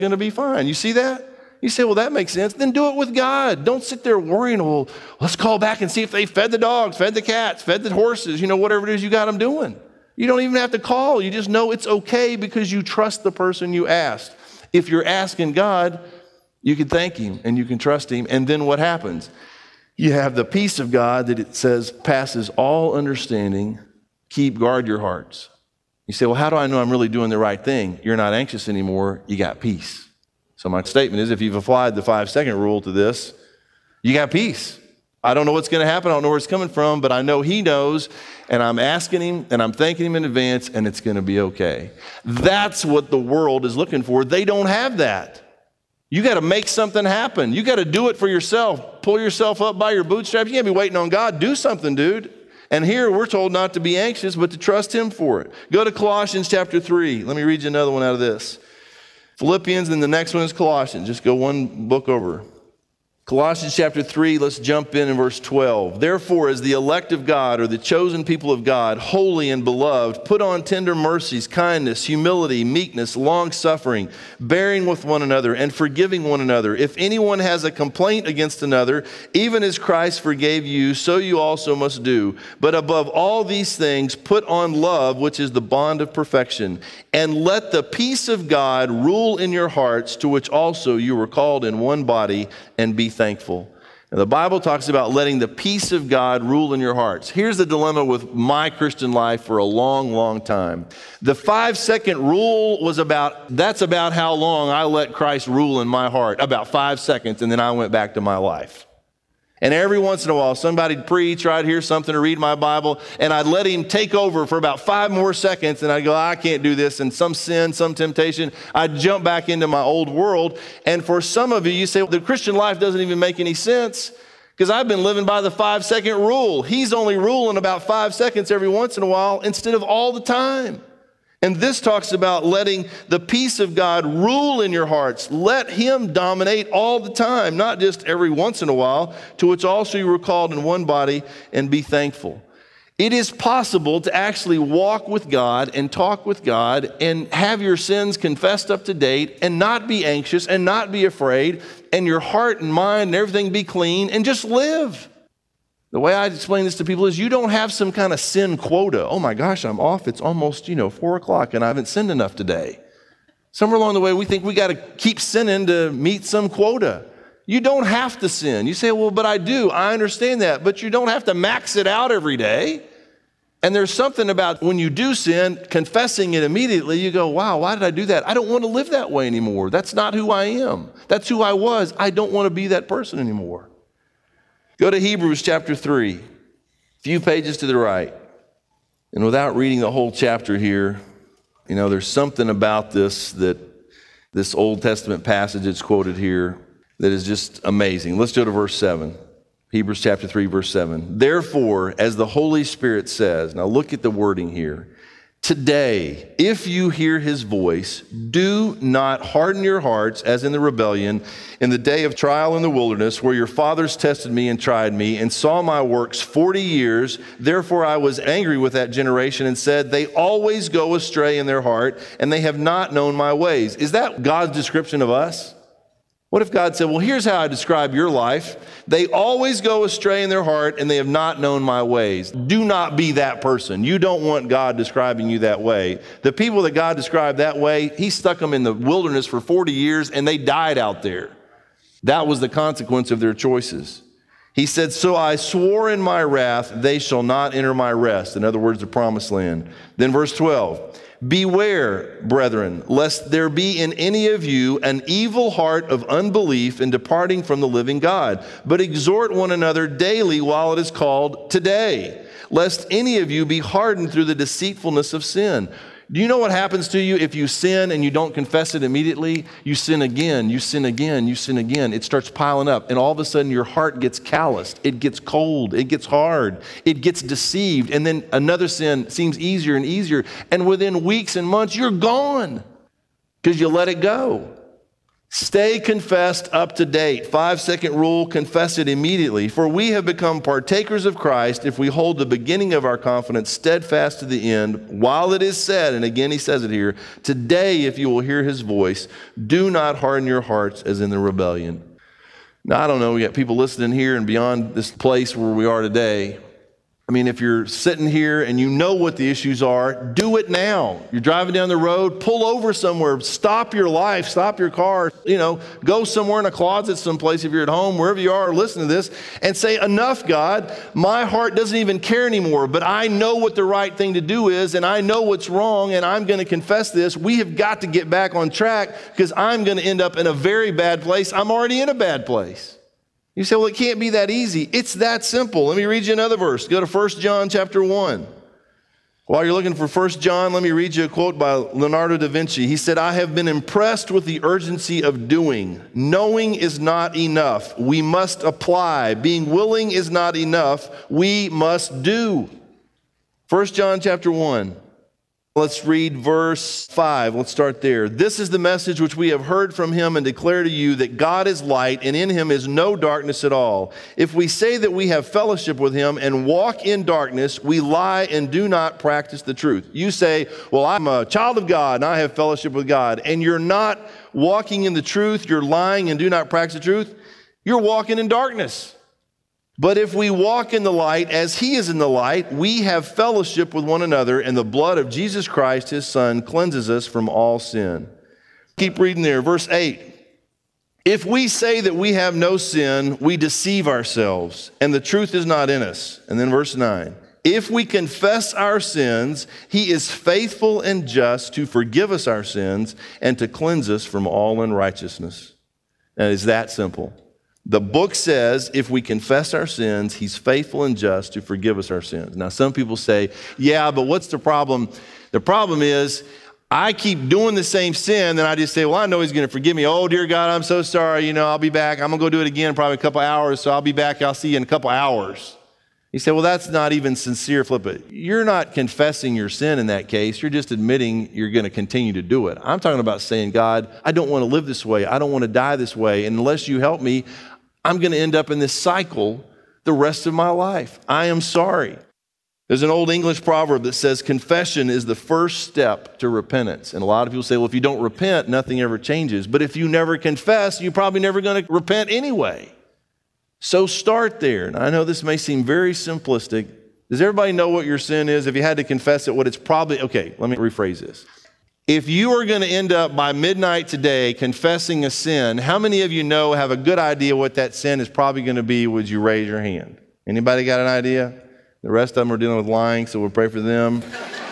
going to be fine. You see that? You say, well, that makes sense. Then do it with God. Don't sit there worrying, well, let's call back and see if they fed the dogs, fed the cats, fed the horses, whatever it is you got them doing. You don't even have to call. You just know it's okay because you trust the person you asked. If you're asking God, you can thank him and you can trust him. And then what happens? You have the peace of God that it says passes all understanding. Guard your hearts. You say, well, how do I know I'm really doing the right thing? You're not anxious anymore. You got peace. So my statement is, if you've applied the 5-second rule to this, you got peace. I don't know what's going to happen. I don't know where it's coming from, but I know he knows, and I'm asking him, and I'm thanking him in advance, and it's going to be okay. That's what the world is looking for. They don't have that. You got to make something happen. You got to do it for yourself. Pull yourself up by your bootstraps. You can't be waiting on God. Do something, dude. And here we're told not to be anxious, but to trust him for it. Go to Colossians chapter 3. Let me read you another one out of this. Philippians, and the next one is Colossians. Just go one book over. Colossians chapter 3, let's jump in verse 12. Therefore, as the elect of God, or the chosen people of God, holy and beloved, put on tender mercies, kindness, humility, meekness, long-suffering, bearing with one another, and forgiving one another. If anyone has a complaint against another, even as Christ forgave you, so you also must do. But above all these things, put on love, which is the bond of perfection. And let the peace of God rule in your hearts, to which also you were called in one body, and be thankful. Now, the Bible talks about letting the peace of God rule in your hearts. Here's the dilemma with my Christian life for a long, long time. The 5-second rule that's about how long I let Christ rule in my heart, about 5 seconds, and then I went back to my life. And every once in a while, somebody'd preach, or I'd hear something or read my Bible, and I'd let him take over for about 5 more seconds, and I'd go, I can't do this, and some sin, some temptation, I'd jump back into my old world. And for some of you, you say, well, the Christian life doesn't even make any sense, because I've been living by the 5-second rule. He's only ruling about 5 seconds every once in a while, instead of all the time. And this talks about letting the peace of God rule in your hearts. Let him dominate all the time, not just every once in a while, to which also you were called in one body, and be thankful. It is possible to actually walk with God and talk with God and have your sins confessed up to date and not be anxious and not be afraid, and your heart and mind and everything be clean, and just live. The way I explain this to people is, you don't have some kind of sin quota. Oh my gosh, I'm off. It's almost, 4 o'clock and I haven't sinned enough today. Somewhere along the way, we think we got to keep sinning to meet some quota. You don't have to sin. You say, well, but I do. I understand that. But you don't have to max it out every day. And there's something about when you do sin, confessing it immediately, you go, wow, why did I do that? I don't want to live that way anymore. That's not who I am. That's who I was. I don't want to be that person anymore. Go to Hebrews chapter 3, a few pages to the right. And without reading the whole chapter here, there's something about this Old Testament passage that's quoted here that is just amazing. Let's go to verse 7. Hebrews chapter 3, verse 7. Therefore, as the Holy Spirit says, now look at the wording here. Today, if you hear his voice, do not harden your hearts as in the rebellion in the day of trial in the wilderness, where your fathers tested me and tried me and saw my works 40 years. Therefore, I was angry with that generation and said, they always go astray in their heart, and they have not known my ways. Is that God's description of us? What if God said, well, here's how I describe your life. They always go astray in their heart, and they have not known my ways. Do not be that person. You don't want God describing you that way. The people that God described that way, he stuck them in the wilderness for 40 years, and they died out there. That was the consequence of their choices. He said, so I swore in my wrath, they shall not enter my rest. In other words, the promised land. Then verse 12. Beware, brethren, lest there be in any of you an evil heart of unbelief in departing from the living God. But exhort one another daily while it is called today, lest any of you be hardened through the deceitfulness of sin. Do you know what happens to you if you sin and you don't confess it immediately? You sin again, you sin again, you sin again. It starts piling up, and all of a sudden your heart gets calloused. It gets cold. It gets hard. It gets deceived. And then another sin seems easier and easier. And within weeks and months, you're gone because you let it go. Stay confessed up to date. 5-second rule, confess it immediately. For we have become partakers of Christ if we hold the beginning of our confidence steadfast to the end, while it is said, and again he says it here, today if you will hear his voice, do not harden your hearts as in the rebellion. Now, I don't know, we got people listening here and beyond this place where we are today. I mean, if you're sitting here and you know what the issues are, do it now. You're driving down the road, pull over somewhere, stop your life, stop your car, go somewhere in a closet someplace if you're at home, wherever you are, listen to this and say, enough, God. My heart doesn't even care anymore, but I know what the right thing to do is, and I know what's wrong, and I'm going to confess this. We have got to get back on track because I'm going to end up in a very bad place. I'm already in a bad place. You say, well, it can't be that easy. It's that simple. Let me read you another verse. Go to 1 John chapter 1. While you're looking for 1 John, let me read you a quote by Leonardo da Vinci. He said, I have been impressed with the urgency of doing. Knowing is not enough. We must apply. Being willing is not enough. We must do. 1 John chapter 1. Let's read verse 5. Let's start there. This is the message which we have heard from him and declare to you, that God is light and in him is no darkness at all. If we say that we have fellowship with him and walk in darkness, we lie and do not practice the truth. You say, well, I'm a child of God and I have fellowship with God, and you're not walking in the truth, you're lying and do not practice the truth, you're walking in darkness. But if we walk in the light as he is in the light, we have fellowship with one another, and the blood of Jesus Christ, his Son, cleanses us from all sin. Keep reading there, verse 8. If we say that we have no sin, we deceive ourselves, and the truth is not in us. And then verse 9. If we confess our sins, he is faithful and just to forgive us our sins and to cleanse us from all unrighteousness. And it's that simple. The book says if we confess our sins, he's faithful and just to forgive us our sins. Now, some people say, yeah, but what's the problem? The problem is I keep doing the same sin, and I just say, well, I know he's going to forgive me. Oh, dear God, I'm so sorry. I'll be back. I'm going to go do it again probably a couple hours, so I'll be back. I'll see you in a couple hours. You say, well, that's not even sincere, Flip. You're not confessing your sin in that case. You're just admitting you're going to continue to do it. I'm talking about saying, God, I don't want to live this way. I don't want to die this way. And unless you help me, I'm going to end up in this cycle the rest of my life. I am sorry. There's an old English proverb that says confession is the first step to repentance. And a lot of people say, well, if you don't repent, nothing ever changes. But if you never confess, you're probably never going to repent anyway. So start there. And I know this may seem very simplistic. Does everybody know what your sin is? If you had to confess it, what it's probably, okay, let me rephrase this. If you are going to end up by midnight today confessing a sin, how many of you have a good idea what that sin is probably going to be? Would you raise your hand? Anybody got an idea? The rest of them are dealing with lying, so we'll pray for them.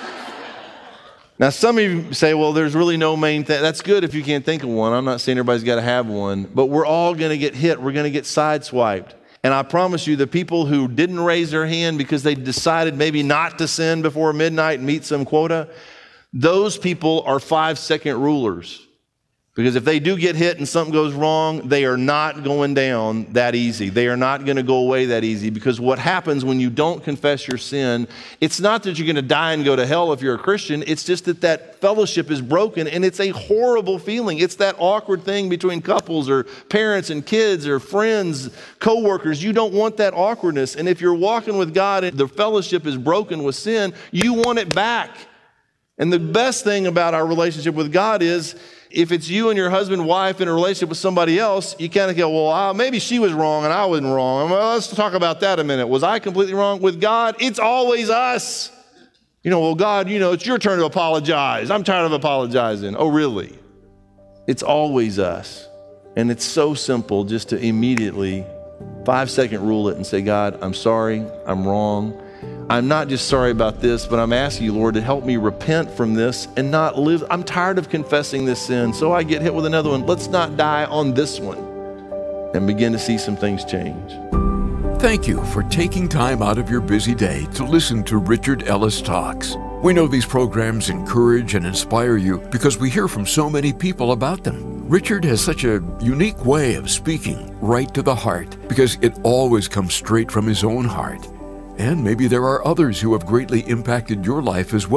Now, some of you say, well, there's really no main thing. That's good if you can't think of one. I'm not saying everybody's got to have one, but we're all going to get hit. We're going to get sideswiped. And I promise you, the people who didn't raise their hand because they decided maybe not to sin before midnight and meet some quota, those people are 5-second rulers. Because if they do get hit and something goes wrong, they are not going down that easy. They are not going to go away that easy. Because what happens when you don't confess your sin, it's not that you're going to die and go to hell if you're a Christian. It's just that fellowship is broken, and it's a horrible feeling. It's that awkward thing between couples or parents and kids or friends, co-workers. You don't want that awkwardness. And if you're walking with God and the fellowship is broken with sin, you want it back. And the best thing about our relationship with God is if it's you and your husband, wife in a relationship with somebody else, you kind of go, well, maybe she was wrong and I wasn't wrong. Well, let's talk about that a minute. Was I completely wrong? With God, it's always us. Well, God, it's your turn to apologize. I'm tired of apologizing. Oh, really? It's always us. And it's so simple just to immediately 5-second rule it and say, God, I'm sorry, I'm wrong. I'm not just sorry about this, but I'm asking you, Lord, to help me repent from this and not live. I'm tired of confessing this sin, so I get hit with another one. Let's not die on this one and begin to see some things change. Thank you for taking time out of your busy day to listen to Richard Ellis Talks. We know these programs encourage and inspire you because we hear from so many people about them. Richard has such a unique way of speaking right to the heart because it always comes straight from his own heart. And maybe there are others who have greatly impacted your life as well.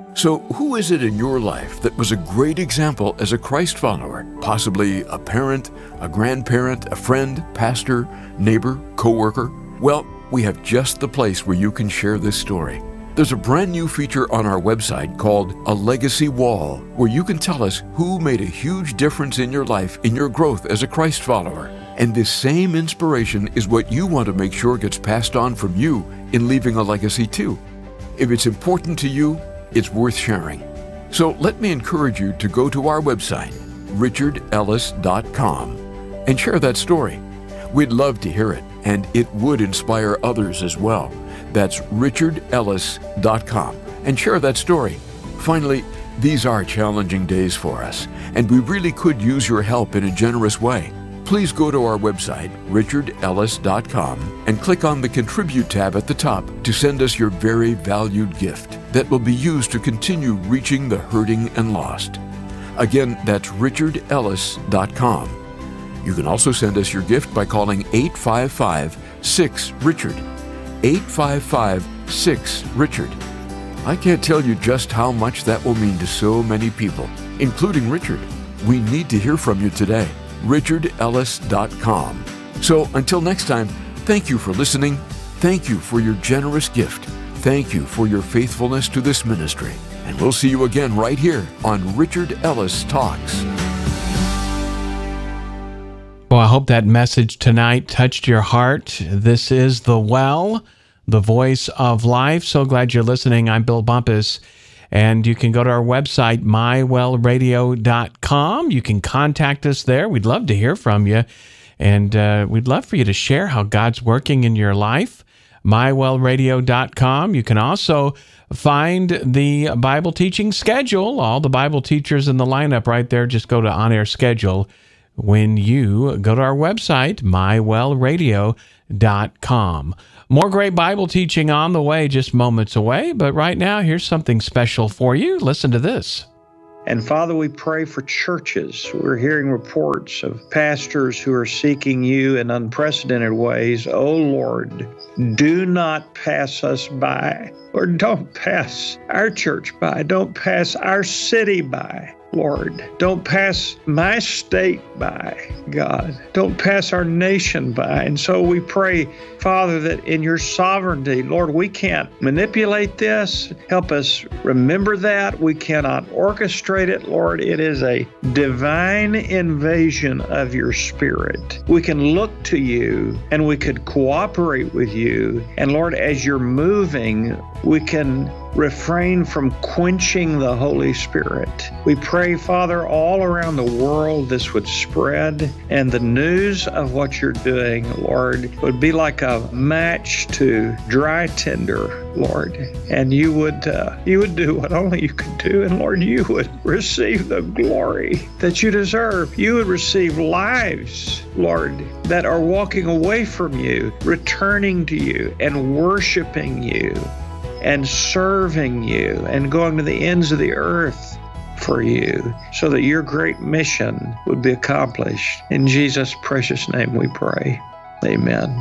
So who is it in your life that was a great example as a Christ follower? Possibly a parent, a grandparent, a friend, pastor, neighbor, coworker? Well, we have just the place where you can share this story. There's a brand new feature on our website called A Legacy Wall, where you can tell us who made a huge difference in your life, in your growth as a Christ follower. And this same inspiration is what you want to make sure gets passed on from you in leaving a legacy too. If it's important to you, it's worth sharing. So let me encourage you to go to our website, richardellis.com, and share that story. We'd love to hear it, and it would inspire others as well. That's richardellis.com, and share that story. Finally, these are challenging days for us, and we really could use your help in a generous way. Please go to our website, richardellis.com, and click on the Contribute tab at the top to send us your very valued gift that will be used to continue reaching the hurting and lost. Again, that's richardellis.com. You can also send us your gift by calling 855-6-RICHARD. 855-6-RICHARD. I can't tell you just how much that will mean to so many people, including Richard. We need to hear from you today. richardellis.com. So until next time, thank you for listening. Thank you for your generous gift. Thank you for your faithfulness to this ministry. And we'll see you again right here on Richard Ellis Talks. Well, I hope that message tonight touched your heart. This is The Well, the voice of life. So glad you're listening. I'm Bill Bumpus. And you can go to our website, mywellradio.com. You can contact us there. We'd love to hear from you. And we'd love for you to share how God's working in your life. mywellradio.com. You can also find the Bible teaching schedule. All the Bible teachers in the lineup right there. Just go to On Air Schedule when you go to our website, mywellradio.com. More great Bible teaching on the way, just moments away. But right now, here's something special for you. Listen to this. And Father, we pray for churches. We're hearing reports of pastors who are seeking you in unprecedented ways. Oh, Lord, do not pass us by. Lord, don't pass our church by. Don't pass our city by. Lord, don't pass my state by, God. Don't pass our nation by. And so we pray, Father, that in your sovereignty, Lord, we can't manipulate this. Help us remember that. We cannot orchestrate it, Lord. It is a divine invasion of your Spirit. We can look to you and we could cooperate with you. And Lord, as you're moving, we can refrain from quenching the Holy Spirit. We pray, Father, all around the world this would spread, and the news of what you're doing, Lord, would be like a match to dry tinder, Lord. And you would do what only you could do, and Lord, you would receive the glory that you deserve. You would receive lives, Lord, that are walking away from you, returning to you, and worshiping you, and serving you, and going to the ends of the earth for you, so that your great mission would be accomplished. In Jesus' precious name we pray. Amen.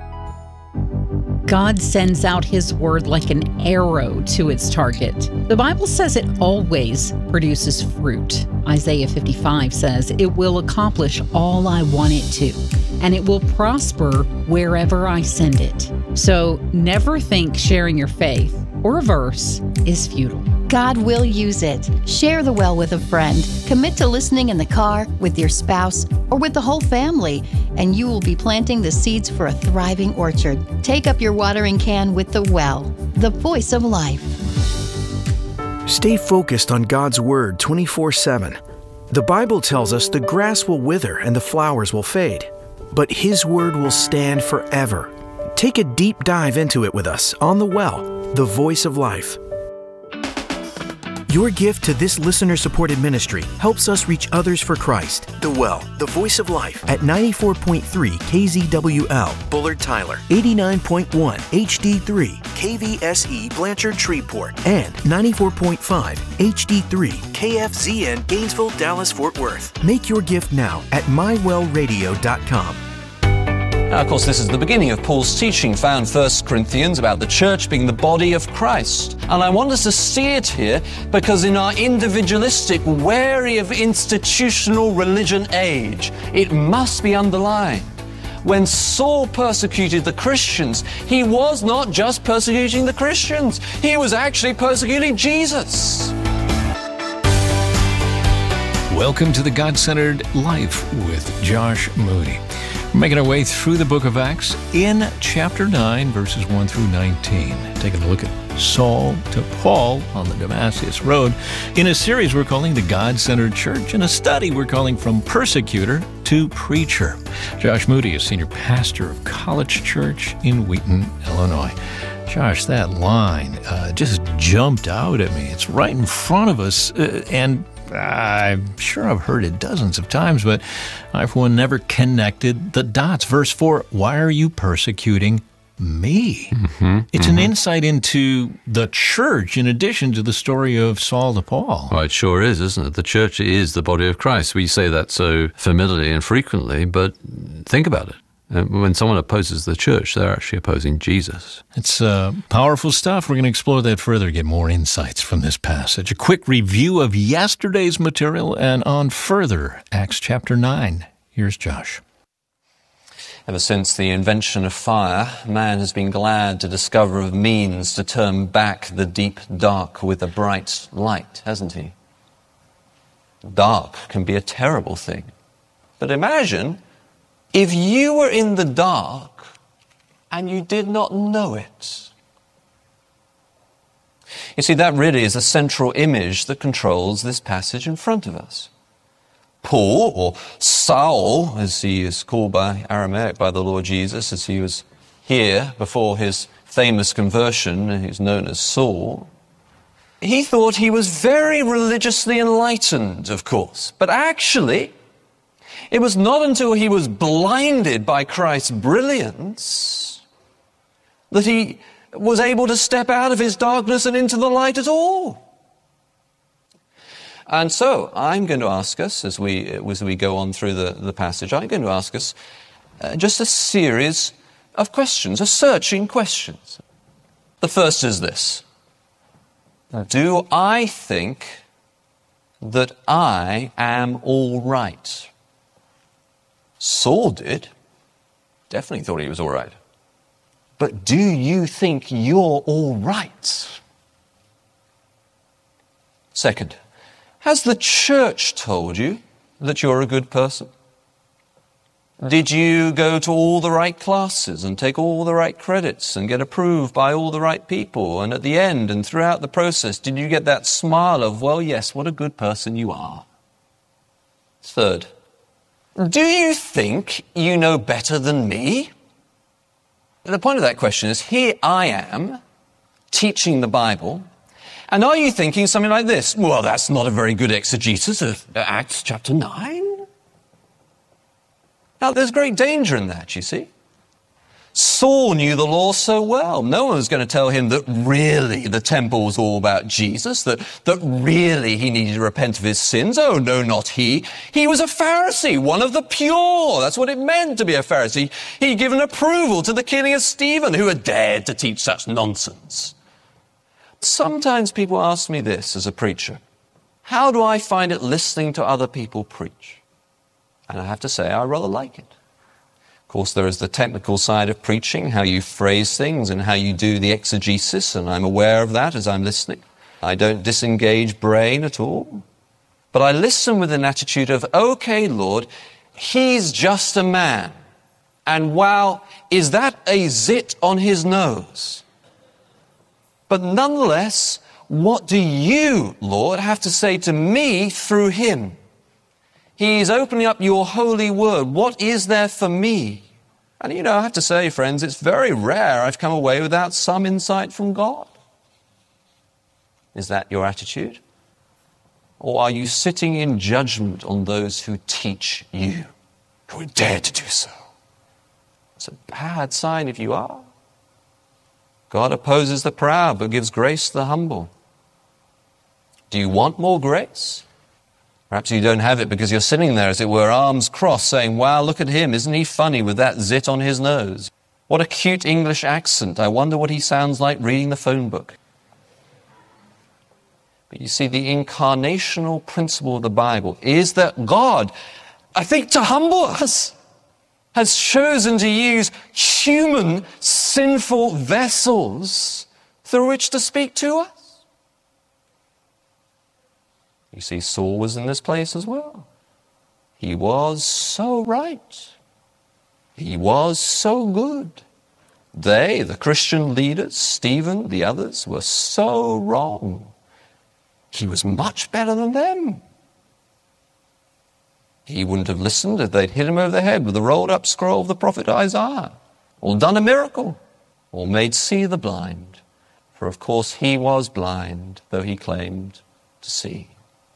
God sends out his word like an arrow to its target. The Bible says it always produces fruit. Isaiah 55 says it will accomplish all I want it to, and it will prosper wherever I send it. So never think sharing your faith or a verse is futile. God will use it. Share the well with a friend. Commit to listening in the car, with your spouse, or with the whole family, and you will be planting the seeds for a thriving orchard. Take up your watering can with the well, the voice of life. Stay focused on God's Word 24/7. The Bible tells us the grass will wither and the flowers will fade, but His Word will stand forever. Take a deep dive into it with us on The Well, the voice of life. Your gift to this listener-supported ministry helps us reach others for Christ. The Well, the voice of life, at 94.3 KZWL, Bullard Tyler, 89.1 HD3 KVSE Blanchard Shreveport, and 94.5 HD3 KFZN Gainesville, Dallas, Fort Worth. Make your gift now at mywellradio.com. Now, of course, this is the beginning of Paul's teaching found 1 Corinthians about the church being the body of Christ. And I want us to see it here because in our individualistic, wary of institutional religion age, it must be underlined. When Saul persecuted the Christians, he was not just persecuting the Christians, he was actually persecuting Jesus. Welcome to the God-Centered Life with Josh Moody. We're making our way through the book of Acts in chapter 9, verses 1 through 19. Taking a look at Saul to Paul on the Damascus Road in a series we're calling The God-Centered Church, and a study we're calling From Persecutor to Preacher. Josh Moody is senior pastor of College Church in Wheaton, Illinois. Josh, that line just jumped out at me. It's right in front of us, and I'm sure I've heard it dozens of times, but I, for one, never connected the dots. Verse 4, why are you persecuting me? It's an insight into the church in addition to the story of Saul to Paul. Well, it sure is, isn't it? The church is the body of Christ. We say that so familiarly and frequently, but think about it. When someone opposes the church, they're actually opposing Jesus. It's powerful stuff. We're going to explore that further, get more insights from this passage. A quick review of yesterday's material and on further Acts chapter 9. Here's Josh. Ever since the invention of fire, man has been glad to discover a means to turn back the deep dark with a bright light, hasn't he? Dark can be a terrible thing. But imagine if you were in the dark and you did not know it. You see, that really is a central image that controls this passage in front of us. Paul, or Saul, as he is called by Aramaic by the Lord Jesus, as he was here before his famous conversion, he's known as Saul. He thought he was very religiously enlightened, of course, but actually, it was not until he was blinded by Christ's brilliance that he was able to step out of his darkness and into the light at all. And so I'm going to ask us, as we go on through the passage, I'm going to ask us just a series of questions, a searching questions. The first is this: do I think that I am all right? Saul did. Definitely thought he was all right. But do you think you're all right? Second, has the church told you that you're a good person? Did you go to all the right classes and take all the right credits and get approved by all the right people? And at the end and throughout the process, did you get that smile of, well, yes, what a good person you are? Third, do you think you know better than me? The point of that question is, here I am teaching the Bible, and are you thinking something like this? Well, that's not a very good exegesis of Acts chapter 9. Now, there's great danger in that, you see. Saul knew the law so well. No one was going to tell him that really the temple was all about Jesus, that really he needed to repent of his sins. Oh, no, not he. He was a Pharisee, one of the pure. That's what it meant to be a Pharisee. He'd given approval to the killing of Stephen, who had dared to teach such nonsense. Sometimes people ask me this as a preacher: how do I find it listening to other people preach? And I have to say, I rather like it. Of course, there is the technical side of preaching, how you phrase things and how you do the exegesis, and I'm aware of that as I'm listening. I don't disengage brain at all. But I listen with an attitude of, okay, Lord, he's just a man. And wow, is that a zit on his nose? But nonetheless, what do you, Lord, have to say to me through him? He's opening up your holy word. What is there for me? And you know, I have to say, friends, it's very rare I've come away without some insight from God. Is that your attitude? Or are you sitting in judgment on those who teach you, who dare to do so? It's a bad sign if you are. God opposes the proud, but gives grace to the humble. Do you want more grace? Perhaps you don't have it because you're sitting there, as it were, arms crossed, saying, wow, look at him, isn't he funny with that zit on his nose? What a cute English accent. I wonder what he sounds like reading the phone book. But you see, the incarnational principle of the Bible is that God, I think to humble us, has chosen to use human, sinful vessels through which to speak to us. You see, Saul was in this place as well. He was so right. He was so good. They, the Christian leaders, Stephen, the others, were so wrong. He was much better than them. He wouldn't have listened if they'd hit him over the head with the rolled-up scroll of the prophet Isaiah, or done a miracle, or made see the blind. For of course he was blind, though he claimed to see.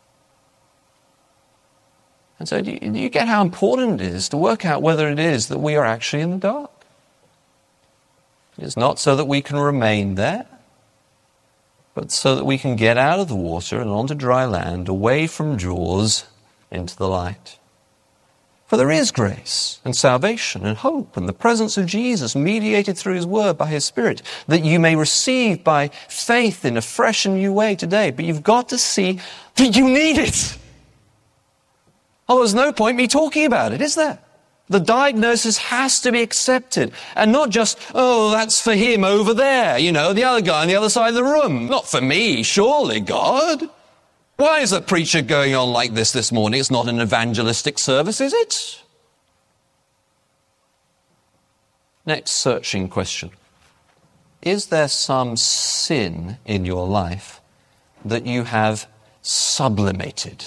And so do you get how important it is to work out whether it is that we are actually in the dark? It's not so that we can remain there, but so that we can get out of the water and onto dry land, away from jaws, into the light. For there is grace and salvation and hope and the presence of Jesus mediated through his word by his Spirit that you may receive by faith in a fresh and new way today. But you've got to see that you need it. Oh, there's no point me talking about it, is there? The diagnosis has to be accepted. And not just, oh, that's for him over there, you know, the other guy on the other side of the room. Not for me, surely, God. Why is the preacher going on like this morning? It's not an evangelistic service, is it? Next searching question. Is there some sin in your life that you have sublimated?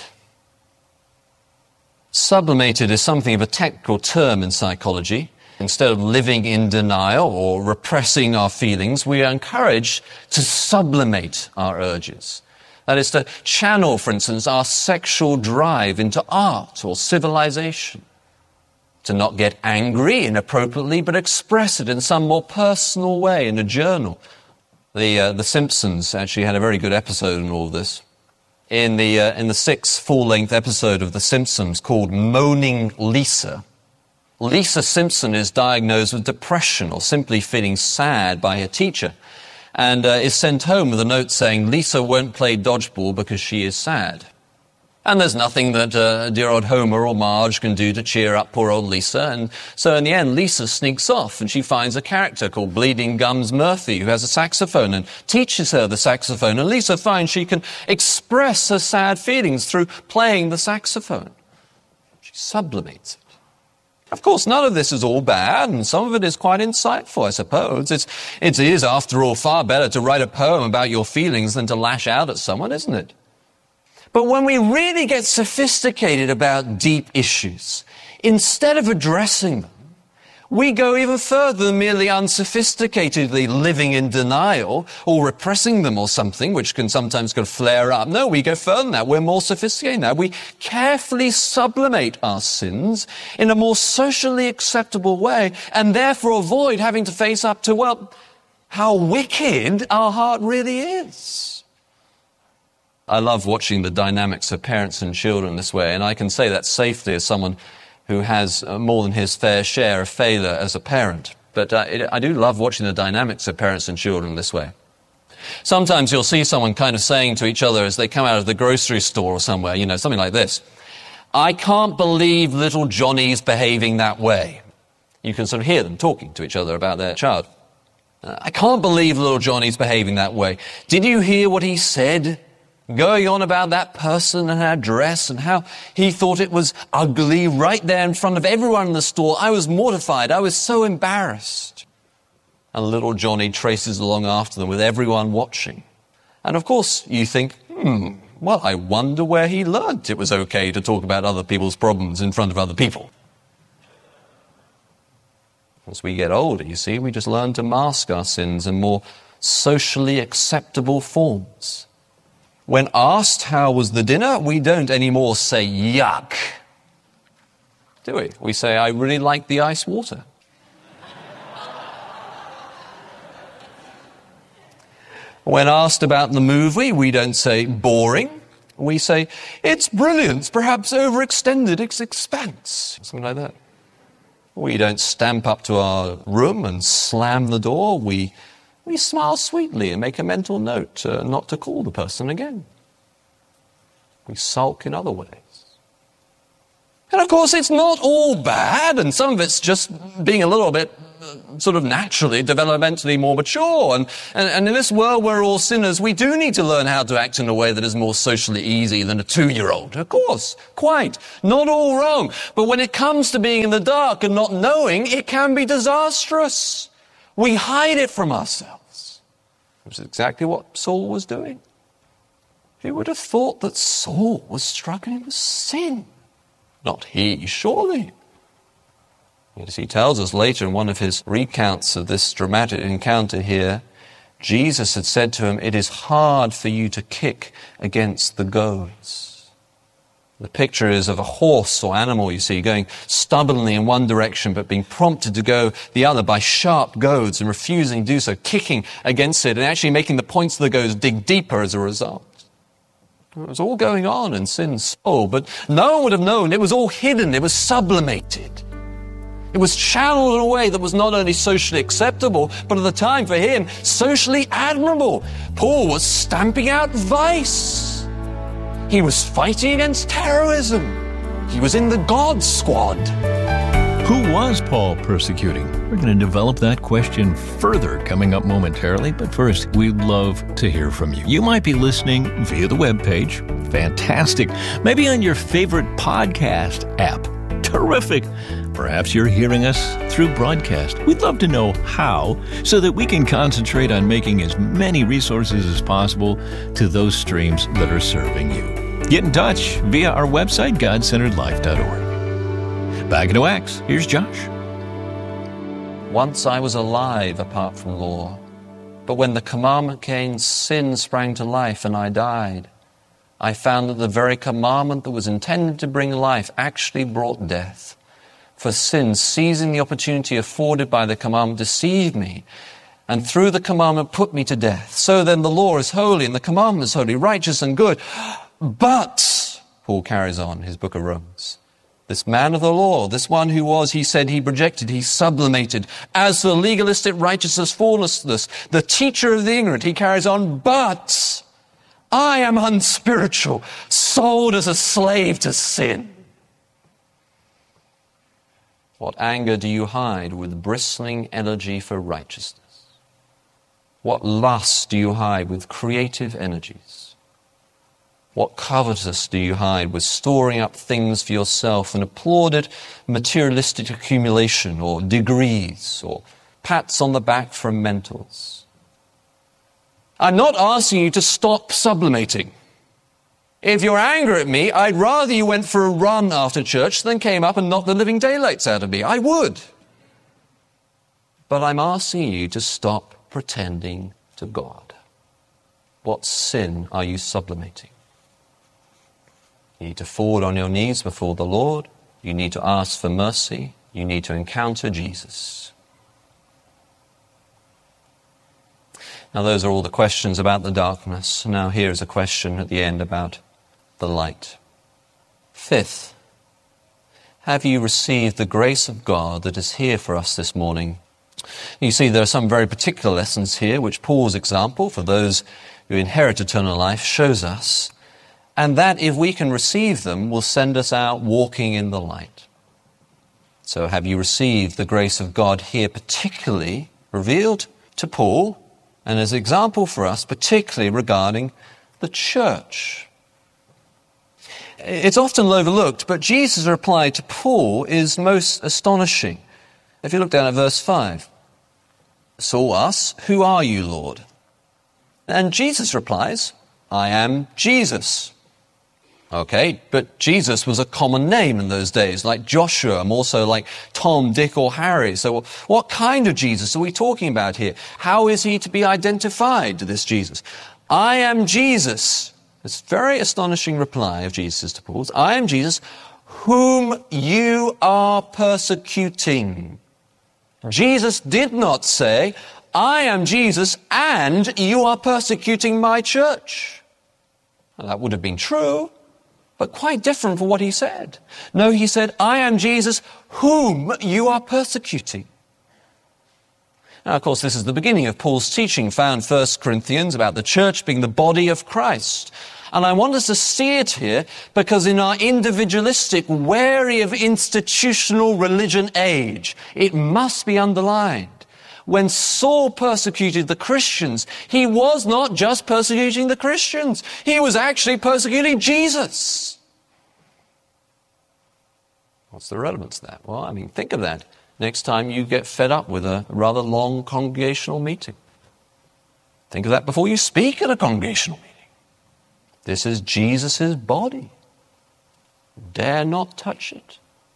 Sublimated is something of a technical term in psychology. Instead of living in denial or repressing our feelings, we are encouraged to sublimate our urges. That is to channel, for instance, our sexual drive into art or civilization. To not get angry inappropriately, but express it in some more personal way in a journal. The Simpsons actually had a very good episode in all of this. In the sixth full-length episode of The Simpsons called Moaning Lisa, Lisa Simpson is diagnosed with depression or simply feeling sad by her teacher and is sent home with a note saying Lisa won't play dodgeball because she is sad. And there's nothing that dear old Homer or Marge can do to cheer up poor old Lisa. And so in the end, Lisa sneaks off and she finds a character called Bleeding Gums Murphy who has a saxophone and teaches her the saxophone. And Lisa finds she can express her sad feelings through playing the saxophone. She sublimates it. Of course, none of this is all bad, and some of it is quite insightful, I suppose. It is, after all, far better to write a poem about your feelings than to lash out at someone, isn't it? But when we really get sophisticated about deep issues, instead of addressing them, we go even further than merely unsophisticatedly living in denial or repressing them or something, which can sometimes flare up. No, we go further than that. We're more sophisticated now. We carefully sublimate our sins in a more socially acceptable way and therefore avoid having to face up to, well, how wicked our heart really is. I love watching the dynamics of parents and children this way, and I can say that safely as someone who has more than his fair share of failure as a parent. But I do love watching the dynamics of parents and children this way. Sometimes you'll see someone kind of saying to each other as they come out of the grocery store or somewhere, you know, something like this. I can't believe little Johnny's behaving that way. You can sort of hear them talking to each other about their child. I can't believe little Johnny's behaving that way. Did you hear what he said? Going on about that person and her dress and how he thought it was ugly right there in front of everyone in the store. I was mortified. I was so embarrassed. And little Johnny traces along after them with everyone watching. And of course you think, well, I wonder where he learnt it was okay to talk about other people's problems in front of other people. As we get older, you see, we just learn to mask our sins in more socially acceptable forms. When asked how was the dinner, we don't anymore say yuck, do we? We say, I really like the ice water. When asked about the movie, we don't say boring We say, it's brilliance, perhaps overextended its expanse. Something like that. We don't stamp up to our room and slam the door. We smile sweetly and make a mental note not to call the person again. We sulk in other ways. And of course, it's not all bad, and some of it's just being a little bit sort of naturally, developmentally more mature. And in this world where we're all sinners, we do need to learn how to act in a way that is more socially easy than a 2-year-old. Of course, quite. Not all wrong. But when it comes to being in the dark and not knowing, it can be disastrous. We hide it from ourselves. Which is exactly what Saul was doing. Who would have thought that Saul was struggling with sin? Not he, surely. As he tells us later in one of his recounts of this dramatic encounter here, Jesus had said to him, it is hard for you to kick against the goads. The picture is of a horse or animal, you see, going stubbornly in one direction but being prompted to go the other by sharp goads and refusing to do so, kicking against it and actually making the points of the goads dig deeper as a result. It was all going on in sin's soul, but no one would have known. It was all hidden. It was sublimated. It was channeled in a way that was not only socially acceptable, but at the time for him, socially admirable. Paul was stamping out vice. He was fighting against terrorism. He was in the God squad. Who was Paul persecuting? We're going to develop that question further coming up momentarily, but first, we'd love to hear from you. You might be listening via the webpage. Fantastic. Maybe on your favorite podcast app. Terrific. Perhaps you're hearing us through broadcast. We'd love to know how, so that we can concentrate on making as many resources as possible to those streams that are serving you. Get in touch via our website, godcenteredlife.org. Back into Acts, here's Josh. Once I was alive apart from law, but when the commandment came, sin sprang to life and I died. I found that the very commandment that was intended to bring life actually brought death. For sin, seizing the opportunity afforded by the commandment, deceived me, and through the commandment put me to death. So then the law is holy and the commandment is holy, righteous and good. But, Paul carries on his book of Romans, this man of the law, this one who was, he said, he projected, he sublimated. As for the legalistic righteousness, formlessness, the teacher of the ignorant, he carries on, but I am unspiritual, sold as a slave to sin. What anger do you hide with bristling energy for righteousness? What lust do you hide with creative energies? What covetousness do you hide with storing up things for yourself and applauded materialistic accumulation or degrees or pats on the back from mentors? I'm not asking you to stop sublimating. If you're angry at me, I'd rather you went for a run after church than came up and knocked the living daylights out of me. I would. But I'm asking you to stop pretending to God. What sin are you sublimating? You need to fall on your knees before the Lord. You need to ask for mercy. You need to encounter Jesus. Now, those are all the questions about the darkness. Now, here's a question at the end about the light. Fifth, have you received the grace of God that is here for us this morning? You see, there are some very particular lessons here, which Paul's example for those who inherit eternal life shows us, and that if we can receive them will send us out walking in the light. So have you received the grace of God here, particularly revealed to Paul, and as an example for us, particularly regarding the church? It's often overlooked, but Jesus' reply to Paul is most astonishing. If you look down at verse 5, Saul asks, "Who are you, Lord?" And Jesus replies, "I am Jesus." Okay, but Jesus was a common name in those days, like Joshua, more so like Tom, Dick, or Harry. So what kind of Jesus are we talking about here? How is he to be identified, this Jesus? "I am Jesus." This very astonishing reply of Jesus to Paul. "I am Jesus, whom you are persecuting." Jesus did not say, "I am Jesus and you are persecuting my church." Now, that would have been true, but quite different from what he said. No, he said, I am Jesus whom you are persecuting. Now, of course, this is the beginning of Paul's teaching found 1 Corinthians about the church being the body of Christ. And I want us to see it here because in our individualistic, wary of institutional religion age, it must be underlined. When Saul persecuted the Christians, he was not just persecuting the Christians. He was actually persecuting Jesus. What's the relevance of that? Well, I mean, think of that next time you get fed up with a rather long congregational meeting. Think of that before you speak at a congregational meeting. This is Jesus' body. Dare not touch it.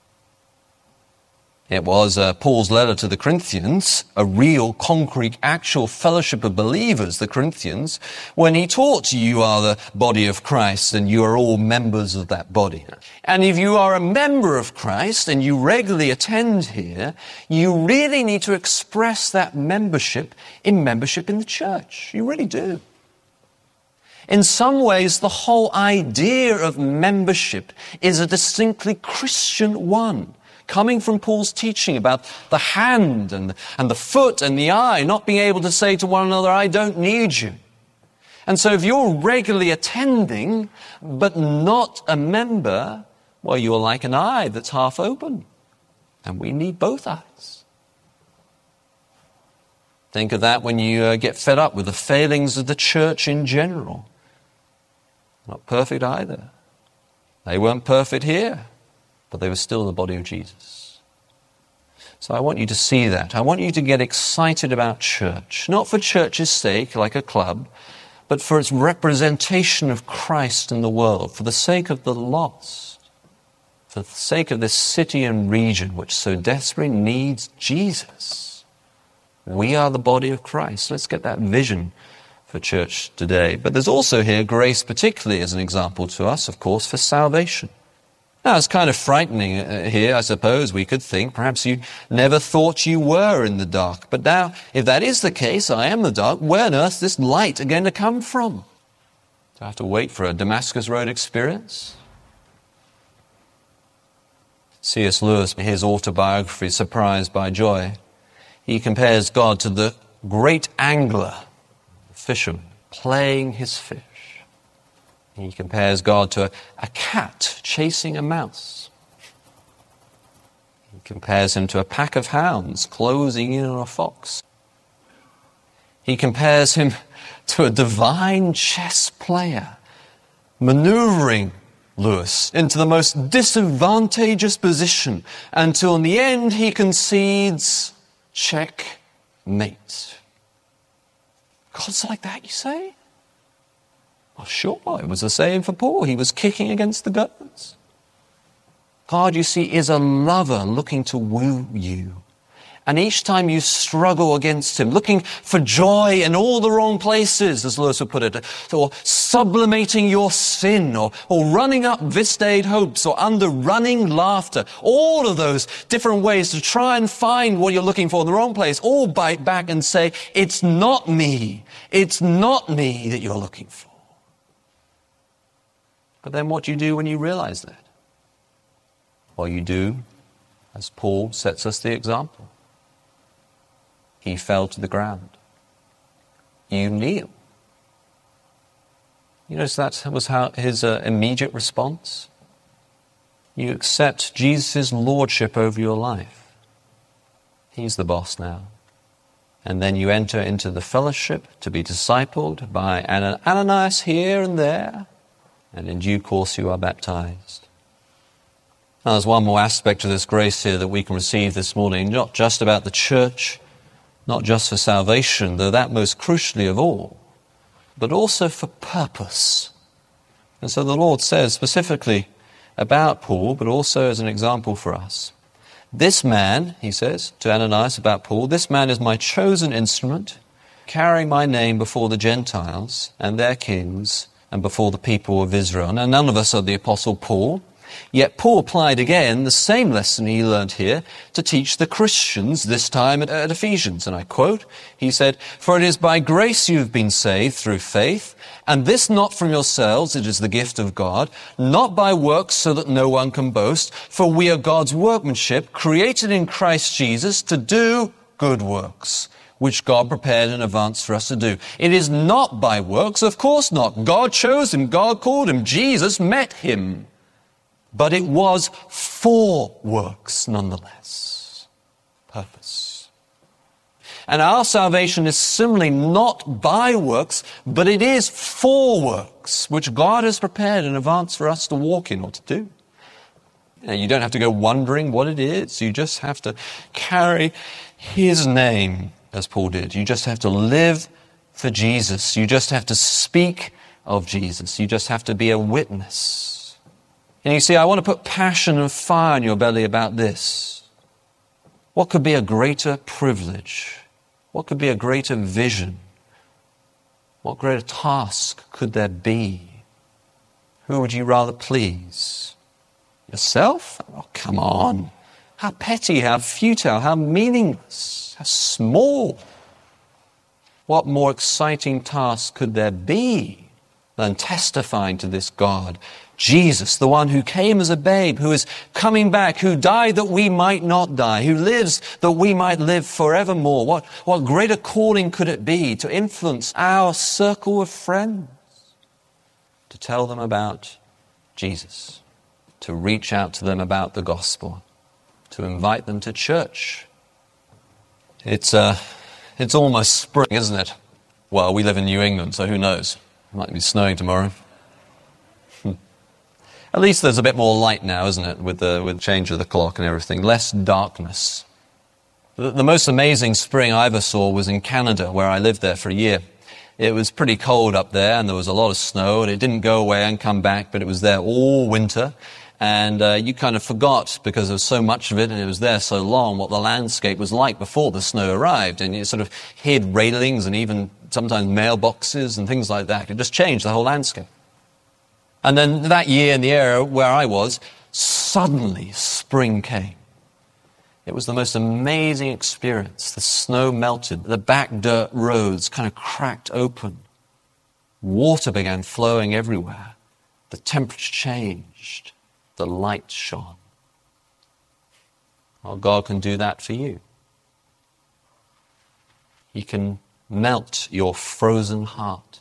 It was Paul's letter to the Corinthians, a real, concrete, actual fellowship of believers, the Corinthians, when he taught you are the body of Christ and you are all members of that body. And if you are a member of Christ and you regularly attend here, you really need to express that membership in the church. You really do. In some ways, the whole idea of membership is a distinctly Christian one, coming from Paul's teaching about the hand and the foot and the eye, not being able to say to one another, I don't need you. And so if you're regularly attending, but not a member, well, you're like an eye that's half open. And we need both eyes. Think of that when you get fed up with the failings of the church in general. Not perfect either. They weren't perfect here, but they were still the body of Jesus. So I want you to see that. I want you to get excited about church, not for church's sake, like a club, but for its representation of Christ in the world, for the sake of the lost, for the sake of this city and region which so desperately needs Jesus. We are the body of Christ. Let's get that vision for church today. But there's also here grace, particularly as an example to us, of course, for salvation. Now, it's kind of frightening here, I suppose. We could think perhaps you never thought you were in the dark. But now, if that is the case, I am the dark, where on earth is this light going to come from? Do I have to wait for a Damascus Road experience? C.S. Lewis, in his autobiography, Surprised by Joy, he compares God to the great angler, fisherman, playing his fish. He compares God to a cat chasing a mouse. He compares him to a pack of hounds closing in on a fox. He compares him to a divine chess player, maneuvering Lewis into the most disadvantageous position until in the end he concedes checkmate. God's like that, you say? Well, sure, it was the same for Paul. He was kicking against the goats. God, you see, is a lover looking to woo you. And each time you struggle against him, looking for joy in all the wrong places, as Lewis would put it, or sublimating your sin, or running up vistayed hopes, or under running laughter, all of those different ways to try and find what you're looking for in the wrong place, all bite back and say, it's not me that you're looking for. But then what do you do when you realize that? Well, you do, as Paul sets us the example. He fell to the ground. You kneel. You notice that was how his immediate response? You accept Jesus' lordship over your life. He's the boss now. And then you enter into the fellowship to be discipled by Ananias here and there. And in due course you are baptized. Now there's one more aspect of this grace here that we can receive this morning, not just about the church, not just for salvation, though that most crucially of all, but also for purpose. And so the Lord says specifically about Paul, but also as an example for us. This man, he says to Ananias about Paul, this man is my chosen instrument, carrying my name before the Gentiles and their kings and before the people of Israel. Now, none of us are the Apostle Paul, Yet Paul applied again the same lesson he learned here to teach the Christians, this time at Ephesians. And I quote, he said, "For it is by grace you have been saved through faith, and this not from yourselves, it is the gift of God, not by works so that no one can boast, for we are God's workmanship, created in Christ Jesus to do good works, which God prepared in advance for us to do." It is not by works, of course not. God chose him, God called him, Jesus met him. But it was for works nonetheless. Purpose. And our salvation is similarly not by works, but it is for works, which God has prepared in advance for us to walk in or to do. You don't have to go wondering what it is. You just have to carry his name, as Paul did. You just have to live for Jesus. You just have to speak of Jesus. You just have to be a witness. And you see, I want to put passion and fire in your belly about this. What could be a greater privilege? What could be a greater vision? What greater task could there be? Who would you rather please? Yourself? Oh, come on. How petty, how futile, how meaningless, how small. What more exciting task could there be than testifying to this God, Jesus, the one who came as a babe, who is coming back, who died that we might not die, who lives that we might live forevermore. What greater calling could it be to influence our circle of friends, to tell them about Jesus, to reach out to them about the gospel, to invite them to church. It's almost spring, isn't it? Well, we live in New England, so who knows? It might be snowing tomorrow. At least there's a bit more light now, isn't it, with the change of the clock and everything. Less darkness. The most amazing spring I ever saw was in Canada, where I lived there for a year. It was pretty cold up there, and there was a lot of snow, and it didn't go away and come back, but it was there all winter. And you kind of forgot, because there was so much of it, and it was there so long, what the landscape was like before the snow arrived. And it sort of hid railings and even sometimes mailboxes and things like that. It just changed the whole landscape. And then that year in the area where I was, suddenly spring came. It was the most amazing experience. The snow melted, the back dirt roads kind of cracked open. Water began flowing everywhere. The temperature changed. The light shone. Well, God can do that for you. He can melt your frozen heart.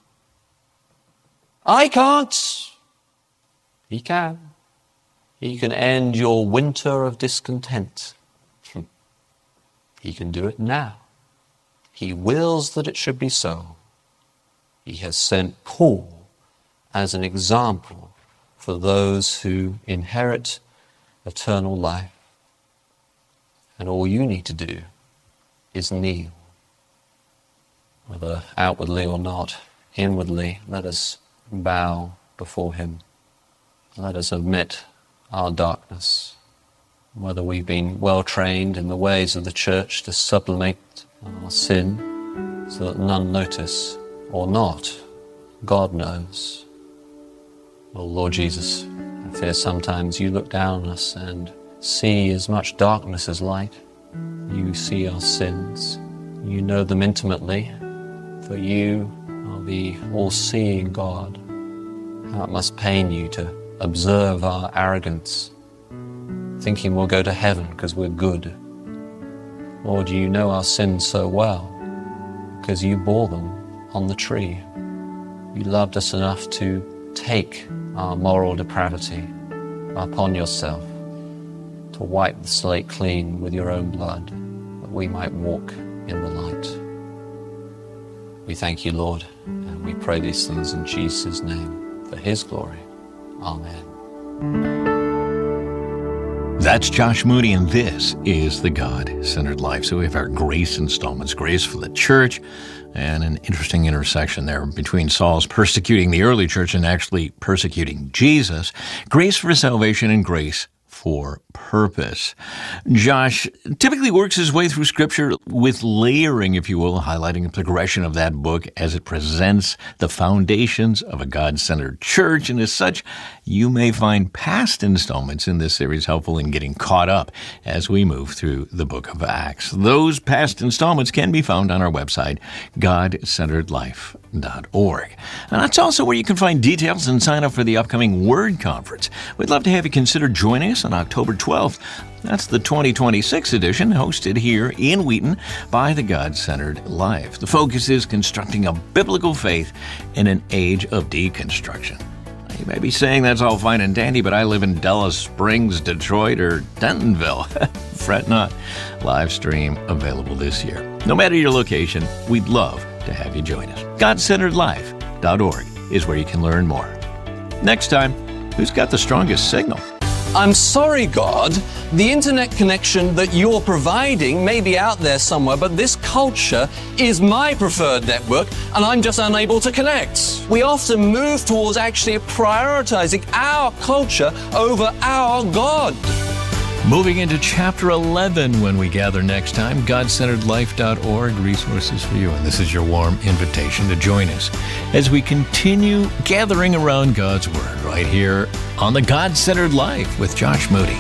I can't. He can. He can end your winter of discontent. He can do it now. He wills that it should be so. He has sent Paul as an example for those who inherit eternal life. And all you need to do is kneel. Whether outwardly or not, inwardly, let us bow before him. Let us admit our darkness, whether we've been well trained in the ways of the church to sublimate our sin so that none notice or not. God knows. Well, Lord Jesus, I fear sometimes you look down on us and see as much darkness as light. You see our sins. You know them intimately, for you are the all-seeing God. How it must pain you to observe our arrogance, thinking we'll go to heaven because we're good. Lord, you know our sins so well because you bore them on the tree. You loved us enough to take our moral depravity upon yourself, to wipe the slate clean with your own blood, that we might walk in the light. We thank you, Lord, and we pray these things in Jesus' name, for his glory. Amen. That's Josh Moody, and this is The God-Centered Life. So we have our grace installments, grace for the church, and an interesting intersection there between Saul's persecuting the early church and actually persecuting Jesus, grace for salvation and grace for for purpose. Josh typically works his way through Scripture with layering, if you will, highlighting the progression of that book as it presents the foundations of a God-centered church. And as such, you may find past installments in this series helpful in getting caught up as we move through the book of Acts. Those past installments can be found on our website, godcenteredlife.org. And that's also where you can find details and sign up for the upcoming Word Conference. We'd love to have you consider joining us on October 12th. That's the 2026 edition, hosted here in Wheaton by the God-Centered Life. The focus is constructing a biblical faith in an age of deconstruction. You may be saying that's all fine and dandy, but I live in Dallas Springs, Detroit, or Dentonville. Fret not. Live stream available this year. No matter your location, we'd love to have you join us. GodCenteredLife.org is where you can learn more. Next time, who's got the strongest signal? I'm sorry, God. The internet connection that you're providing may be out there somewhere, but this culture is my preferred network, and I'm just unable to connect. We often move towards actually prioritizing our culture over our God. Moving into Chapter 11 when we gather next time, GodCenteredLife.org, resources for you. And this is your warm invitation to join us as we continue gathering around God's Word right here on the God-Centered Life with Josh Moody.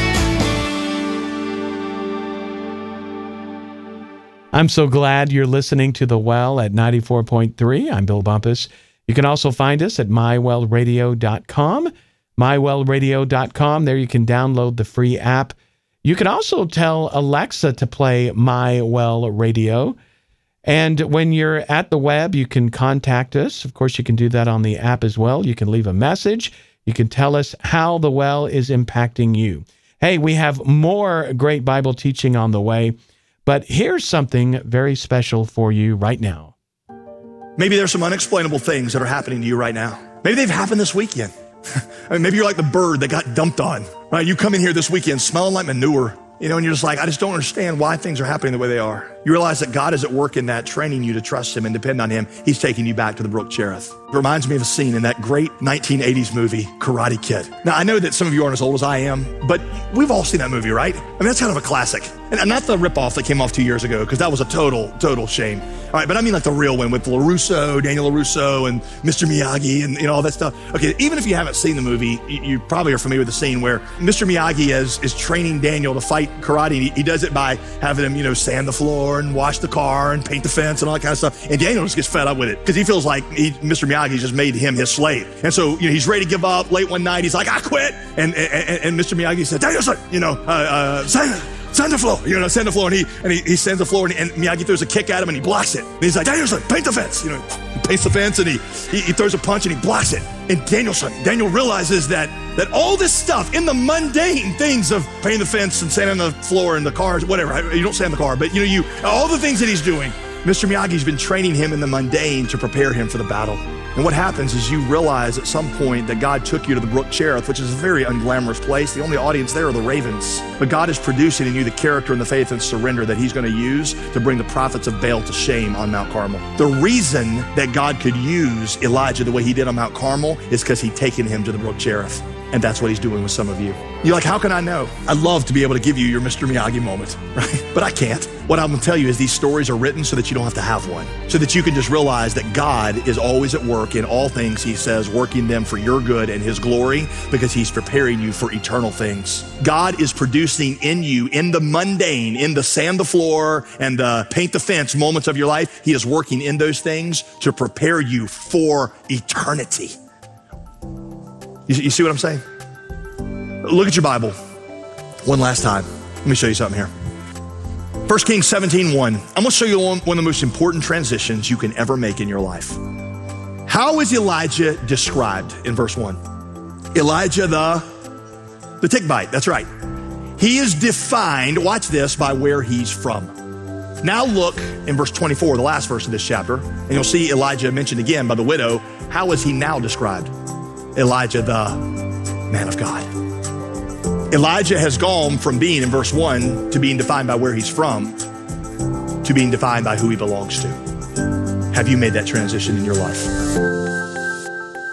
I'm so glad you're listening to The Well at 94.3. I'm Bill Bumpus. You can also find us at mywellradio.com. mywellradio.com. There you can download the free app. You can also tell Alexa to play My Well Radio. And when you're at the web, you can contact us. Of course, you can do that on the app as well. You can leave a message. You can tell us how the well is impacting you. Hey, we have more great Bible teaching on the way, but here's something very special for you right now. Maybe there's some unexplainable things that are happening to you right now. Maybe they've happened this weekend. I mean, maybe you're like the bird that got dumped on, right? You come in here this weekend smelling like manure, and you're just like, I just don't understand why things are happening the way they are. You realize that God is at work in that, training you to trust Him and depend on Him. He's taking you back to the Brook Cherith. It reminds me of a scene in that great 1980s movie, Karate Kid. Now, I know that some of you aren't as old as I am, but we've all seen that movie, right? I mean, that's kind of a classic. And not the ripoff that came off 2 years ago, because that was a total shame. All right, but I mean like the real one with LaRusso, Daniel LaRusso, and Mr. Miyagi, and all that stuff. Okay, even if you haven't seen the movie, you probably are familiar with the scene where Mr. Miyagi is training Daniel to fight karate. And he does it by having him, sand the floor and wash the car and paint the fence and all that kind of stuff. And Daniel just gets fed up with it because he feels like Mr. Miyagi just made him his slave. And so, he's ready to give up. Late one night, he's like, I quit. And Mr. Miyagi said, Daniel, sand the floor, sand the floor. And he sands the floor, and Miyagi throws a kick at him, and he blocks it. And he's like, Danielson, paint the fence. He paints the fence, and he throws a punch, and he blocks it. And Daniel realizes that all this stuff in the mundane things of painting the fence and sanding the floor and the cars, whatever, you don't sand the car, but all the things that he's doing, Mr. Miyagi's been training him in the mundane to prepare him for the battle. And what happens is you realize at some point that God took you to the Brook Cherith, which is a very unglamorous place. The only audience there are the ravens. But God is producing in you the character and the faith and surrender that He's going to use to bring the prophets of Baal to shame on Mount Carmel. The reason that God could use Elijah the way He did on Mount Carmel is because He'd taken him to the Brook Cherith. And that's what He's doing with some of you. You're like, how can I know? I'd love to be able to give you your Mr. Miyagi moment, right? But I can't. What I'm going to tell you is these stories are written so that you don't have to have one. So that you can just realize that God is always at work in all things, He says, working them for your good and His glory, because He's preparing you for eternal things. God is producing in you, in the mundane, in the sand the floor and the paint the fence moments of your life, He is working in those things to prepare you for eternity. You see what I'm saying? Look at your Bible one last time. Let me show you something here. 1 Kings 17:1. I'm going to show you one of the most important transitions you can ever make in your life. How is Elijah described in verse 1? Elijah the tick bite. That's right. He is defined, watch this, by where he's from. Now look in verse 24, the last verse of this chapter, and you'll see Elijah mentioned again by the widow. How is he now described? Elijah, the man of God. Elijah has gone from being, in verse 1, to being defined by where he's from, to being defined by who he belongs to. Have you made that transition in your life?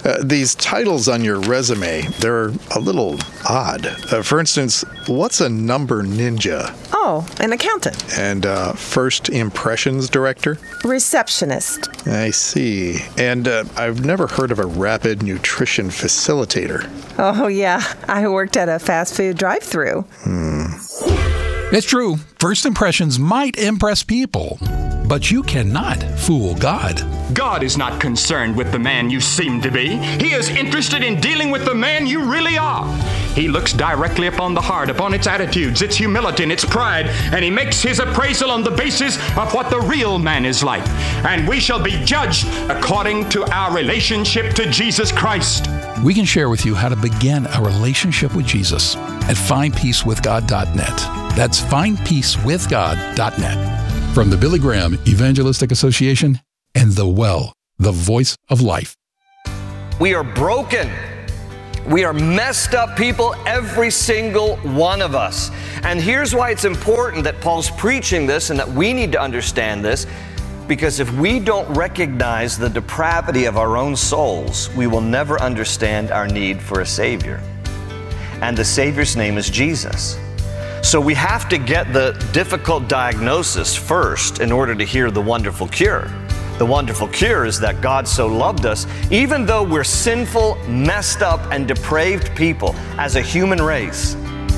These titles on your resume, they're a little odd. For instance, what's a number ninja? Oh, an accountant. And first impressions director? Receptionist. I see. And I've never heard of a rapid nutrition facilitator. Oh, yeah. I worked at a fast food drive-thru. It's true. First impressions might impress people, but you cannot fool God. God is not concerned with the man you seem to be. He is interested in dealing with the man you really are. He looks directly upon the heart, upon its attitudes, its humility, and its pride, and he makes his appraisal on the basis of what the real man is like. And we shall be judged according to our relationship to Jesus Christ. We can share with you how to begin a relationship with Jesus at findpeacewithgod.net. That's findpeacewithgod.net. From the Billy Graham Evangelistic Association and The Well, the voice of life. We are broken. We are messed up people, every single one of us. And here's why it's important that Paul's preaching this and that we need to understand this. Because if we don't recognize the depravity of our own souls, we will never understand our need for a Savior. And the Savior's name is Jesus. So we have to get the difficult diagnosis first in order to hear the wonderful cure. The wonderful cure is that God so loved us, even though we're sinful, messed up, and depraved people as a human race.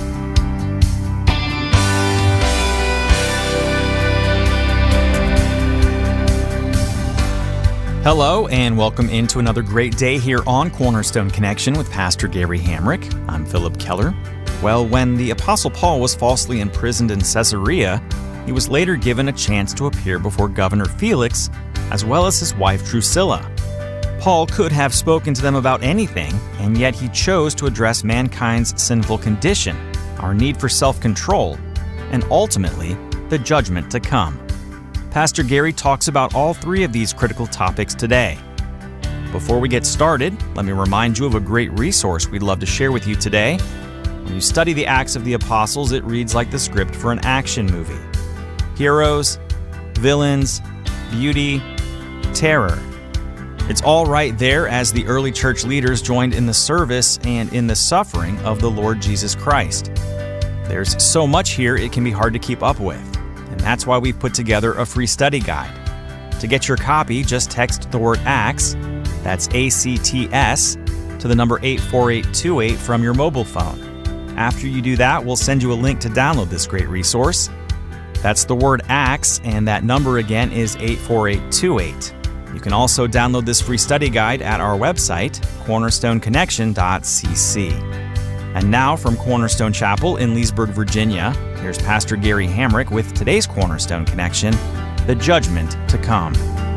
Hello, and welcome into another great day here on Cornerstone Connection with Pastor Gary Hamrick. I'm Philip Keller. Well, when the Apostle Paul was falsely imprisoned in Caesarea, he was later given a chance to appear before Governor Felix, as well as his wife Drusilla. Paul could have spoken to them about anything, and yet he chose to address mankind's sinful condition, our need for self-control, and ultimately, the judgment to come. Pastor Gary talks about all three of these critical topics today. Before we get started, let me remind you of a great resource we'd love to share with you today. When you study the Acts of the Apostles, it reads like the script for an action movie. Heroes, villains, beauty, terror. It's all right there as the early church leaders joined in the service and in the suffering of the Lord Jesus Christ. There's so much here it can be hard to keep up with, and that's why we've put together a free study guide. To get your copy, just text the word ACTS, that's ACTS, to the number 84828 from your mobile phone. After you do that, we'll send you a link to download this great resource. That's the word ACTS, and that number again is 84828. You can also download this free study guide at our website, cornerstoneconnection.cc. And now from Cornerstone Chapel in Leesburg, Virginia, here's Pastor Gary Hamrick with today's Cornerstone Connection, The Judgment to Come.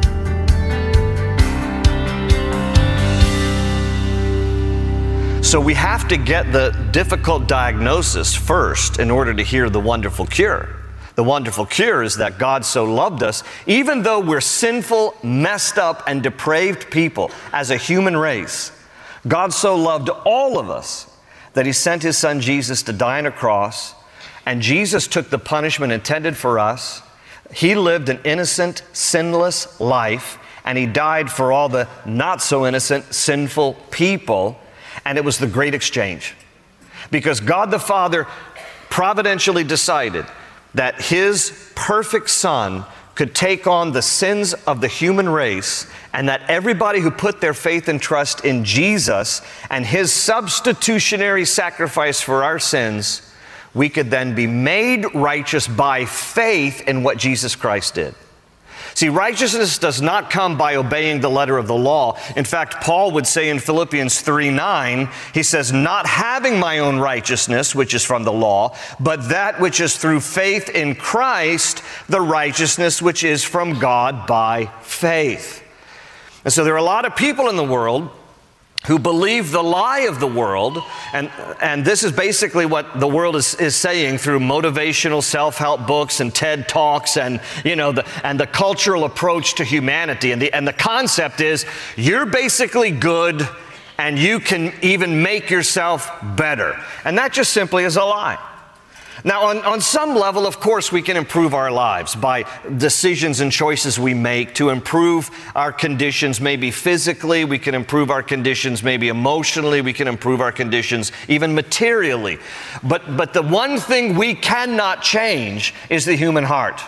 So we have to get the difficult diagnosis first in order to hear the wonderful cure. The wonderful cure is that God so loved us, even though we're sinful, messed up, and depraved people as a human race. God so loved all of us that He sent His Son Jesus to die on a cross, and Jesus took the punishment intended for us. He lived an innocent, sinless life, and He died for all the not so innocent, sinful people. And it was the great exchange. Because God the Father providentially decided that His perfect Son could take on the sins of the human race, and that everybody who put their faith and trust in Jesus and His substitutionary sacrifice for our sins, we could then be made righteous by faith in what Jesus Christ did. See, righteousness does not come by obeying the letter of the law. In fact, Paul would say in Philippians 3:9, he says, not having my own righteousness, which is from the law, but that which is through faith in Christ, the righteousness which is from God by faith. And so there are a lot of people in the world who believe the lie of the world, and this is basically what the world is saying through motivational self-help books and TED Talks and the cultural approach to humanity. And the concept is you're basically good and you can even make yourself better. And that just simply is a lie. Now, on some level, of course, we can improve our lives by decisions and choices we make to improve our conditions, maybe physically. We can improve our conditions, maybe emotionally. We can improve our conditions, even materially. But the one thing we cannot change is the human heart.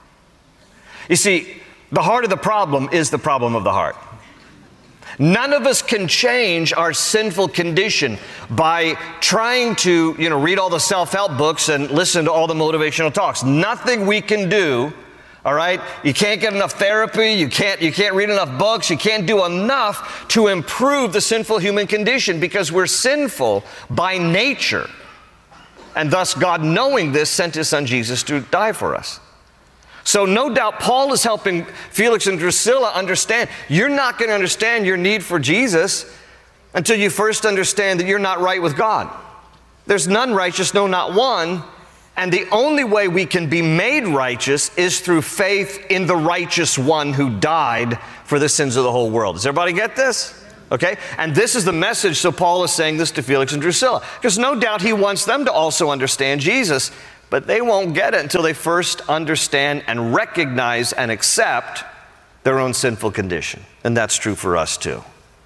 You see, the heart of the problem is the problem of the heart. None of us can change our sinful condition by trying to, read all the self-help books and listen to all the motivational talks. Nothing we can do, all right? You can't get enough therapy, you can't read enough books, you can't do enough to improve the sinful human condition because we're sinful by nature. And thus God, knowing this, sent His Son Jesus to die for us. So no doubt Paul is helping Felix and Drusilla understand, you're not going to understand your need for Jesus until you first understand that you're not right with God. There's none righteous, no, not one. And the only way we can be made righteous is through faith in the righteous one who died for the sins of the whole world. Does everybody get this? Okay? And this is the message, so Paul is saying this to Felix and Drusilla. Because no doubt he wants them to also understand Jesus. But they won't get it until they first understand and recognize and accept their own sinful condition. And that's true for us too.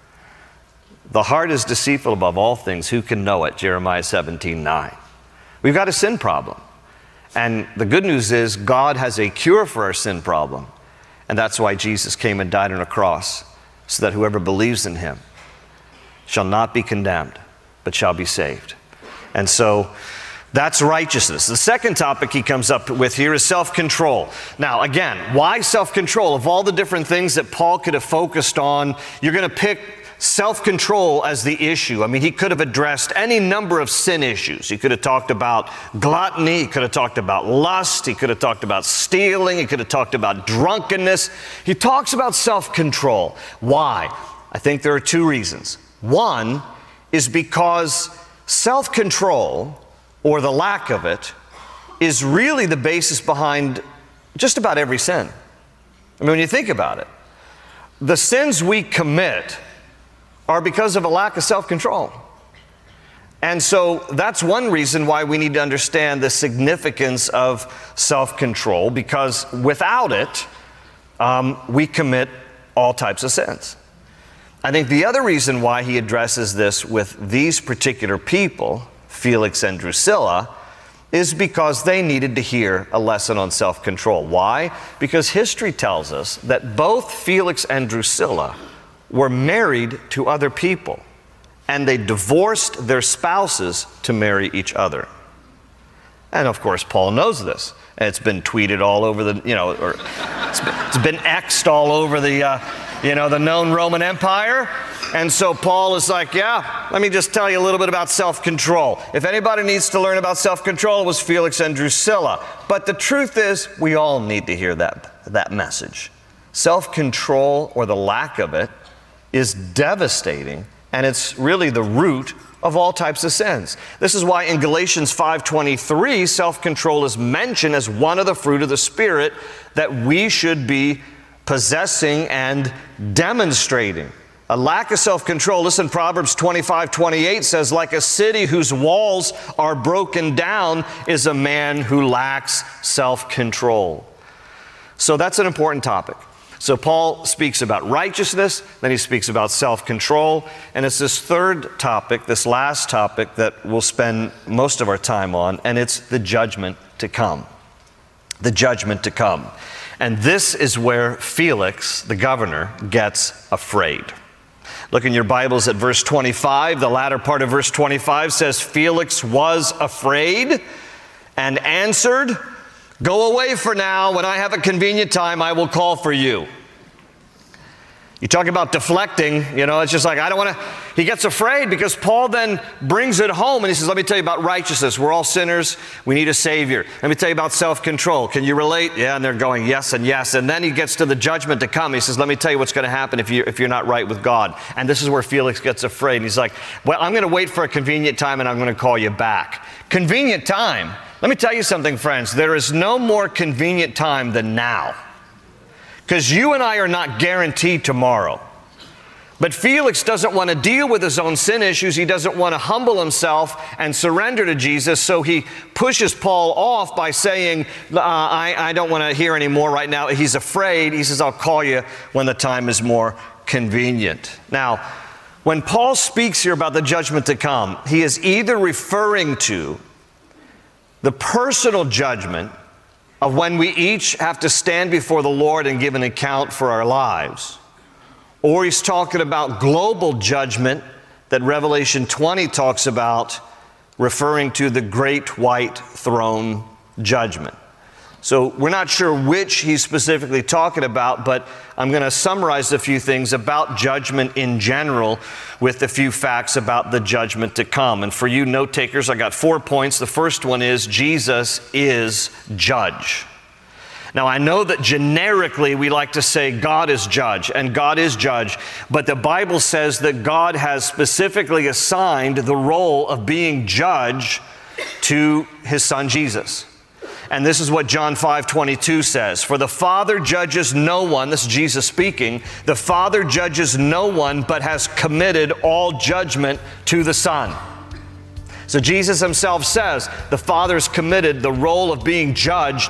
The heart is deceitful above all things. Who can know it? Jeremiah 17:9. We've got a sin problem. And the good news is God has a cure for our sin problem. And that's why Jesus came and died on a cross, so that whoever believes in Him shall not be condemned, but shall be saved. And so that's righteousness. The second topic he comes up with here is self-control. Now, again, why self-control? Of all the different things that Paul could have focused on, you're going to pick self-control as the issue. I mean, he could have addressed any number of sin issues. He could have talked about gluttony. He could have talked about lust. He could have talked about stealing. He could have talked about drunkenness. He talks about self-control. Why? I think there are two reasons. One is because self-control, or the lack of it, is really the basis behind just about every sin. I mean, when you think about it, the sins we commit are because of a lack of self-control. And so that's one reason why we need to understand the significance of self-control, because without it, we commit all types of sins. I think the other reason why he addresses this with these particular people, Felix and Drusilla, is because they needed to hear a lesson on self-control. Why? Because history tells us that both Felix and Drusilla were married to other people, and they divorced their spouses to marry each other. And of course, Paul knows this. And it's been tweeted all over the, or it's been X'd all over the, the known Roman Empire. And so Paul is like, let me just tell you a little bit about self-control. If anybody needs to learn about self-control, it was Felix and Drusilla. But the truth is, we all need to hear that message. Self-control, or the lack of it, is devastating, and it's really the root of all types of sins. This is why in Galatians 5:23, self-control is mentioned as one of the fruit of the Spirit that we should be possessing and demonstrating. A lack of self-control, listen, Proverbs 25:28 says, like a city whose walls are broken down is a man who lacks self-control. So that's an important topic. So Paul speaks about righteousness, then he speaks about self-control, and it's this third topic, this last topic, that we'll spend most of our time on, and it's the judgment to come. The judgment to come. And this is where Felix, the governor, gets afraid. Look in your Bibles at verse 25. The latter part of verse 25 says, Felix was afraid and answered, "Go away for now. When I have a convenient time, I will call for you." You talk about deflecting, it's just like, I don't want to. He gets afraid because Paul then brings it home and he says, let me tell you about righteousness. We're all sinners. We need a Savior. Let me tell you about self-control. Can you relate? Yeah, and they're going, yes and yes. And then he gets to the judgment to come. He says, let me tell you what's going to happen if you're not right with God. And this is where Felix gets afraid. And he's like, well, I'm going to wait for a convenient time and I'm going to call you back. Convenient time. Let me tell you something, friends. There is no more convenient time than now. Because you and I are not guaranteed tomorrow. But Felix doesn't want to deal with his own sin issues. He doesn't want to humble himself and surrender to Jesus. So he pushes Paul off by saying, I don't want to hear any more right now. He's afraid. He says, I'll call you when the time is more convenient. Now, when Paul speaks here about the judgment to come, he is either referring to the personal judgment of when we each have to stand before the Lord and give an account for our lives, or he's talking about global judgment that Revelation 20 talks about, referring to the great white throne judgment. So we're not sure which he's specifically talking about, but I'm going to summarize a few things about judgment in general with a few facts about the judgment to come. And for you note takers, I got 4 points. The first one is Jesus is judge. Now, I know that generically we like to say God is judge, and God is judge, but the Bible says that God has specifically assigned the role of being judge to his son Jesus. And this is what John 5:22 says. For the Father judges no one, this is Jesus speaking, the Father judges no one, but has committed all judgment to the Son. So Jesus himself says the Father's committed the role of being judge